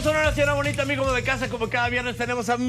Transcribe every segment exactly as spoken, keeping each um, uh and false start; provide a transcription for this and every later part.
Bienvenidos a una nación bonita, amigos de casa. Como cada viernes tenemos a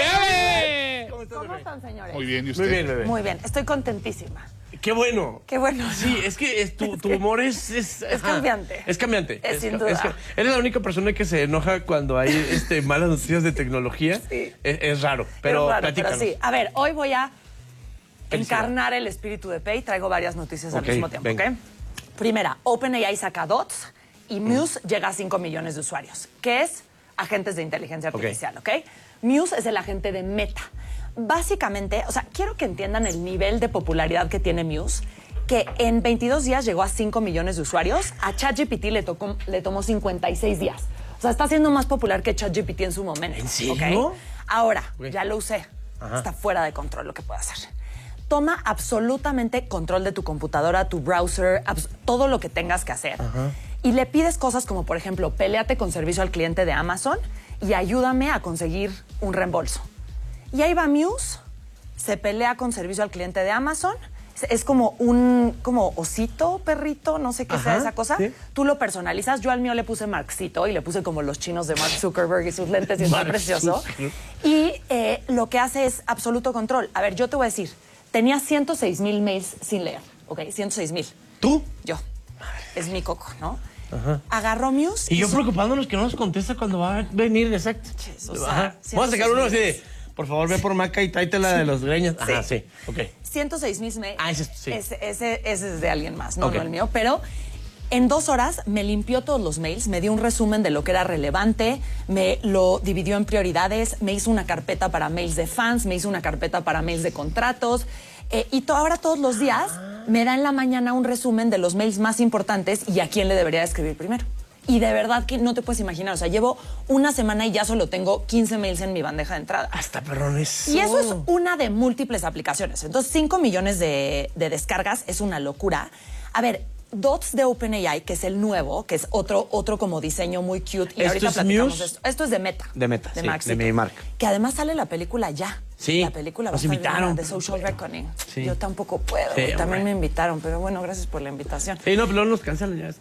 Macarena. ¿Cómo estás, ¿Cómo están, señores? Muy bien, ¿y usted? Muy bien, bebé. Muy bien, estoy contentísima. Qué bueno. Qué bueno. Sí, es que es, tu, tu humor es... Es, es cambiante. Es cambiante. Es, es sin es, duda. Es, eres la única persona que se enoja cuando hay este, malas noticias de tecnología. Sí. Es, es raro, pero es raro, platícanos. pero sí. A ver, hoy voy a Felicidad. encarnar el espíritu de Pay. Traigo varias noticias al Okay, mismo tiempo, venga. ¿ok? Primera, OpenAI saca Dots y Muse mm. llega a cinco millones de usuarios, que es agentes de inteligencia artificial, ¿ok? ¿ok? Muse es el agente de Meta. Básicamente, o sea, quiero que entiendan el nivel de popularidad que tiene Muse, que en veintidós días llegó a cinco millones de usuarios. A ChatGPT le, tocó, le tomó cincuenta y seis días. O sea, está siendo más popular que ChatGPT en su momento. ¿En serio? ¿Okay? Ahora, okay. ya lo usé. Ajá. Está fuera de control lo que puede hacer. Toma absolutamente control de tu computadora, tu browser, todo lo que tengas que hacer. Ajá. Y le pides cosas como, por ejemplo, péleate con servicio al cliente de Amazon y ayúdame a conseguir un reembolso. Y ahí va Muse, se pelea con servicio al cliente de Amazon. Es como un como osito, perrito, no sé qué Ajá, sea esa cosa. ¿Sí? Tú lo personalizas. Yo al mío le puse Marxito y le puse como los chinos de Mark Zuckerberg y sus lentes y está precioso. Y eh, lo que hace es absoluto control. A ver, yo te voy a decir, tenía ciento seis mil mails sin leer, ¿ok? ciento seis mil. ¿Tú? Yo. Es mi coco, ¿no? Ajá. Agarró Muse. Y, y yo su... preocupándonos que no nos contesta cuando va a venir, exacto. O sea, vamos a sacar uno así de, por favor, ve por Maca y tráete la de los greñas. Sí. Ajá, sí, ok. ciento seis mil mails. Ah, ese, sí. ese, ese, ese es de alguien más, no, okay. no el mío. Pero en dos horas me limpió todos los mails, me dio un resumen de lo que era relevante, me lo dividió en prioridades, me hizo una carpeta para mails de fans, me hizo una carpeta para mails de contratos. Eh, y to, ahora todos los días me da en la mañana un resumen de los mails más importantes y a quién le debería escribir primero. Y de verdad que no te puedes imaginar, o sea, llevo una semana y ya solo tengo quince mails en mi bandeja de entrada. Hasta perrones. Y eso es una de múltiples aplicaciones. Entonces, cinco millones de, de descargas es una locura. A ver, Dots de OpenAI, que es el nuevo, que es otro, otro como diseño muy cute. Y ¿Esto ahorita es platicamos Muse? de esto. Esto es de Meta. De Meta, de sí, Marxito, de mi marca. Que además sale la película ya. Sí, la película nos va a estar invitaron. de Social Reckoning. Sí. Yo tampoco puedo. Sí, También hombre. me invitaron, pero bueno, gracias por la invitación. Sí, no, pero no nos cancelan ya. Es que...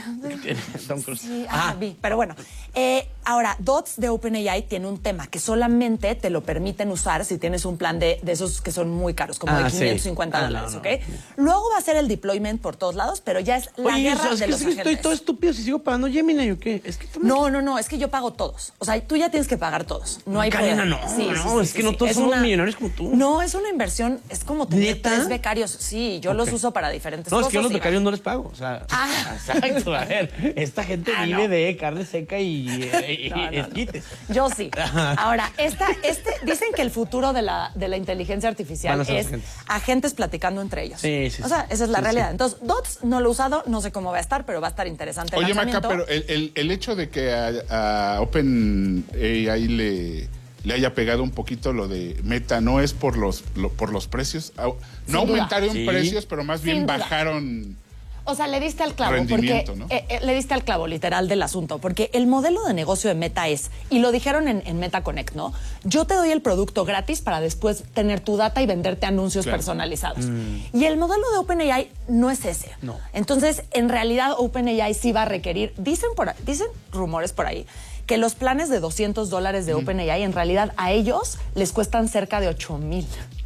Tom Cruise. Sí, ah, vi. Pero bueno, eh, ahora, Dots de OpenAI tiene un tema que solamente te lo permiten usar si tienes un plan de, de esos que son muy caros, como ah, de quinientos cincuenta sí. dólares, ah, no, ¿ok? No. Luego va a ser el deployment por todos lados, pero ya es la Oye, guerra ¿sabes de que los es que agentes. estoy todo estúpido si sigo pagando Gemini o qué? Es que No, no, no, es que yo pago todos. O sea, tú ya tienes que pagar todos. No hay Karina, poder. no, sí, no, sí, sí, es sí, que no sí. todos Es somos una... millonarios como tú. No, es una inversión, es como tener ¿Neta? tres becarios. Sí, yo okay. los uso para diferentes no, cosas. No, es que yo los y becarios no les pago. O sea, ah. exacto. A ver, esta gente ah, vive no. de carne seca y, y, no, no, y esquites. No. Yo sí. Ahora, esta, este, dicen que el futuro de la, de la inteligencia artificial es agentes. agentes platicando entre ellos. Sí, sí. O sea, esa es la sí, realidad. Sí. Entonces, Dots no lo he usado, no sé cómo va a estar, pero va a estar interesante. Oye, Maca, pero el, el, el hecho de que a, a OpenAI le... le haya pegado un poquito lo de Meta, ¿no es por los, lo, por los precios? No Sin aumentaron sí. precios, pero más bien Sin bajaron... Duda. O sea, le diste al clavo, porque ¿no? eh, eh, le diste al clavo literal del asunto, porque el modelo de negocio de Meta es, y lo dijeron en, en Meta Connect, ¿no? Yo te doy el producto gratis para después tener tu data y venderte anuncios claro. personalizados. Mm. Y el modelo de OpenAI no es ese. No. Entonces, en realidad, OpenAI sí va a requerir, dicen, por, dicen rumores por ahí, que los planes de doscientos dólares de mm. OpenAI en realidad a ellos les cuestan cerca de ocho mil.